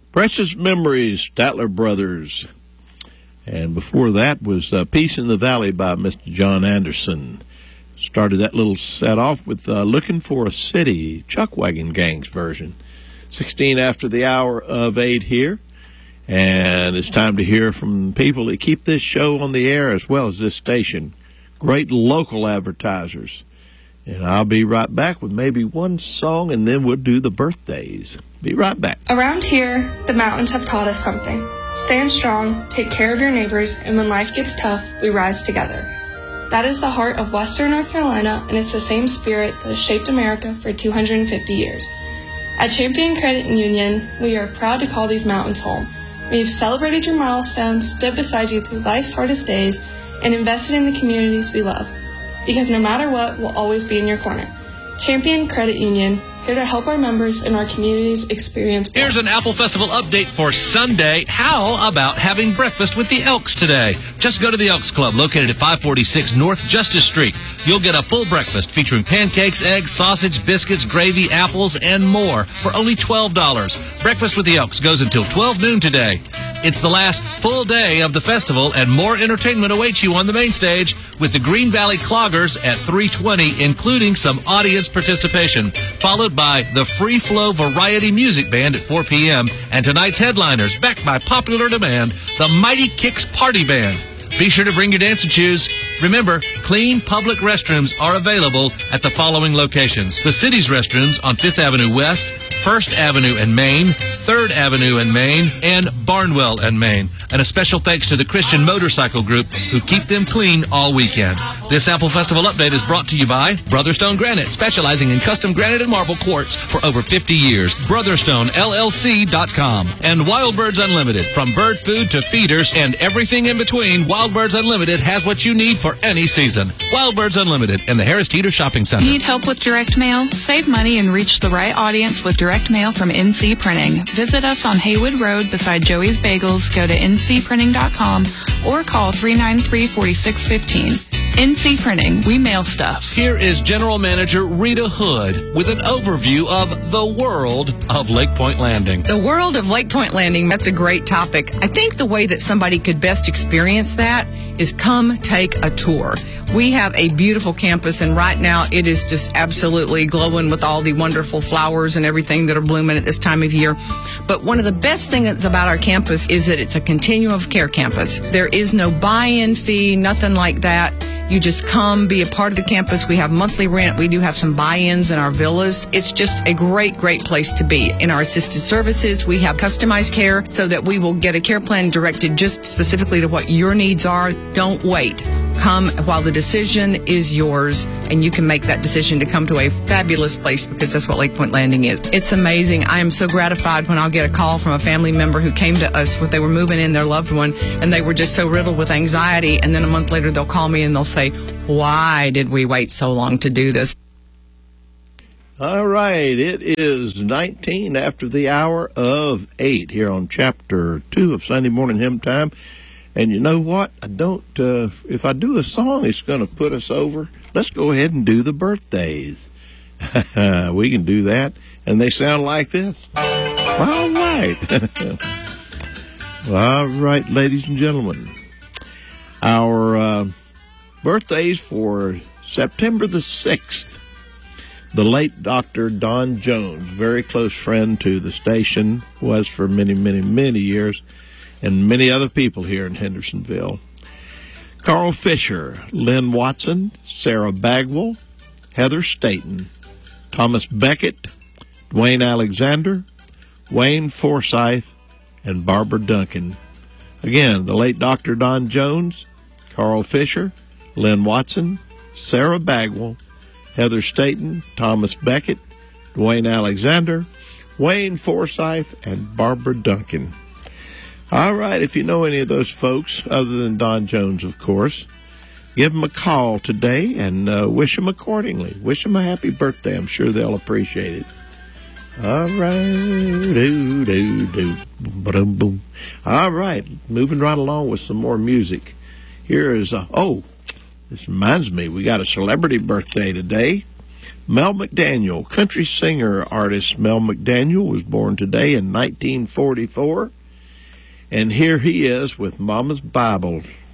Precious Memories, Statler Brothers. And before that was Peace in the Valley by Mr. John Anderson. Started that little set off with Looking for a City, Chuck Wagon Gang's version. 16 after the hour of 8 here. And it's time to hear from people that keep this show on the air as well as this station. Great local advertisers. And I'll be right back with maybe one song, and then we'll do the birthdays. Be right back. Around here, the mountains have taught us something. Stand strong, take care of your neighbors, and when life gets tough, we rise together. That is the heart of Western North Carolina, and it's the same spirit that has shaped America for 250 years. At Champion Credit Union, we are proud to call these mountains home. We've celebrated your milestones, stood beside you through life's hardest days, and invested in the communities we love. Because no matter what, we'll always be in your corner. Champion Credit Union, here to help our members and our communities experience more. Here's an Apple Festival update for Sunday. How about having breakfast with the Elks today? Just go to the Elks Club, located at 546 North Justice Street. You'll get a full breakfast featuring pancakes, eggs, sausage, biscuits, gravy, apples, and more for only $12. Breakfast with the Elks goes until 12 noon today. It's the last full day of the festival, and more entertainment awaits you on the main stage with the Green Valley Cloggers at 3:20, including some audience participation, followed by the Free Flow Variety Music Band at 4 p.m., and tonight's headliners, backed by popular demand, the Mighty Kicks Party Band. Be sure to bring your dancing shoes. Remember, clean public restrooms are available at the following locations. The city's restrooms on 5th Avenue West, 1st Avenue and Main, 3rd Avenue and Main, and Barnwell and Main. And a special thanks to the Christian Motorcycle Group, who keep them clean all weekend. This Apple Festival update is brought to you by Brotherstone Granite, specializing in custom granite and marble quartz for over 50 years. BrotherstoneLLC.com. And Wild Birds Unlimited. From bird food to feeders and everything in between, Wild Birds Unlimited has what you need for any season. Wild Birds Unlimited in the Harris Teeter Shopping Center. Need help with direct mail? Save money and reach the right audience with direct mail from NC Printing. Visit us on Haywood Road beside Joey's Bagels. Go to ncprinting.com or call 393-4615. NC Printing, we mail stuff. Here is General Manager Rita Hood with an overview of the world of Lake Point Landing. The world of Lake Point Landing, that's a great topic. I think the way that somebody could best experience that is come take a tour. We have a beautiful campus, and right now it is just absolutely glowing with all the wonderful flowers and everything that are blooming at this time of year. But one of the best things about our campus is that it's a continuum of care campus. There is no buy-in fee, nothing like that. You just come, be a part of the campus. We have monthly rent. We do have some buy-ins in our villas. It's just a great, great place to be. In our assisted services, we have customized care so that we will get a care plan directed just specifically to what your needs are. Don't wait. Come while the decision is yours, and you can make that decision to come to a fabulous place, because that's what Lake Point Landing is. It's amazing. I am so gratified when I'll get a call from a family member who came to us when they were moving in their loved one, and they were just so riddled with anxiety, and then a month later they'll call me and they'll say, why did we wait so long to do this? All right, it is 19 after the hour of 8 here on Chapter 2 of Sunday Morning Hymn Time. And you know what? I don't, if I do a song, it's going to put us over. Let's go ahead and do the birthdays. We can do that. And they sound like this. All right. All right, ladies and gentlemen. Our birthdays for September the 6th. The late Dr. Don Jones, very close friend to the station, was for many, many, many years, and many other people here in Hendersonville. Carl Fisher, Lynn Watson, Sarah Bagwell, Heather Staten, Thomas Beckett, Dwayne Alexander, Wayne Forsyth, and Barbara Duncan. Again, the late Dr. Don Jones, Carl Fisher, Lynn Watson, Sarah Bagwell, Heather Staten, Thomas Beckett, Dwayne Alexander, Wayne Forsyth, and Barbara Duncan. All right, if you know any of those folks, other than Don Jones, of course, give them a call today and wish them accordingly. Wish them a happy birthday. I'm sure they'll appreciate it. All right, boom, boom. All right, moving right along with some more music. Here is this reminds me, we got a celebrity birthday today. Mel McDaniel, country singer artist Mel McDaniel, was born today in 1944. And here he is with Mama's Bible